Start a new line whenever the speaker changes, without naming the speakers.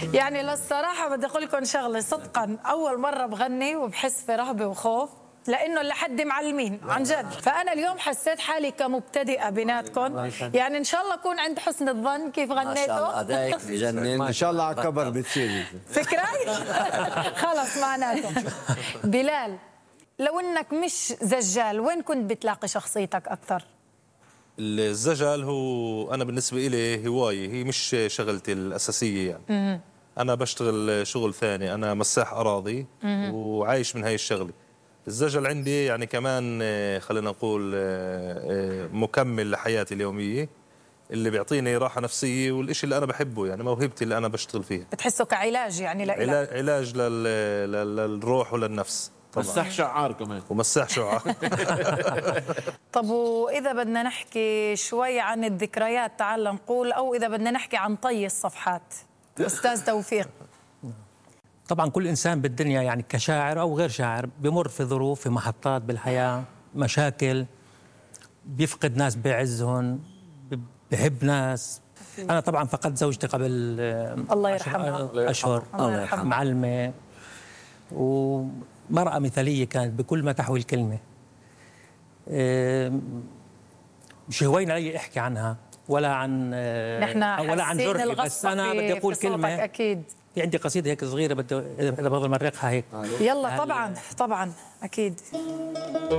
يعني للصراحة بدي أقول لكم شغلة صدقا، أول مرة بغني وبحس في رهبة وخوف لأنه لحد معلمين عن جد. فأنا اليوم حسيت حالي كمبتدئة بيناتكم، يعني إن شاء الله أكون عند حسن الظن كيف
ما شاء الله
غنيته.
ادائك بجنن.
ان شاء الله على الكبر بتصير
فكري خلص معناته. بلال، لو إنك مش زجال وين كنت بتلاقي شخصيتك أكثر؟
الزجل هو أنا بالنسبة إلي هواية، هي مش شغلتي الأساسية يعني. أنا بشتغل شغل ثاني، أنا مساح أراضي وعايش من هاي الشغلة. الزجل عندي يعني كمان خلينا نقول مكمل لحياتي اليومية، اللي بيعطيني راحة نفسية والإشي اللي أنا بحبه، يعني موهبتي اللي أنا بشتغل فيها.
بتحسه كعلاج يعني لإلك؟
علاج للروح وللنفس طبعا.
مساح شعار كمان
ومساح شعار.
طب وإذا بدنا نحكي شوي عن الذكريات تعال نقول، أو إذا بدنا نحكي عن طي الصفحات، أستاذ توفيق.
طبعا كل إنسان بالدنيا يعني كشاعر أو غير شاعر بمر في ظروف، في محطات بالحياة، مشاكل، بيفقد ناس بيعزهم، بحب ناس. أنا طبعا فقدت زوجتي قبل
الله يرحمها
أشهر،
الله يرحمها،
معلمة ومرأة مثالية كانت بكل ما تحوي الكلمة. مش هوين علي أحكي عنها ولا عن ولا عن جرحي، بس أنا بدي أقول كلمة.
أكيد
في عندي قصيدة هيك صغيرة بدي إذا بقدر مرقها هيك.
يلا طبعا طبعا أكيد.